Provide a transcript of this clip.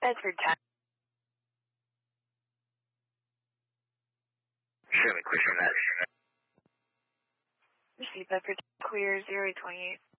Bedford 10. Show me clear from that. Receive Bedford clear 028.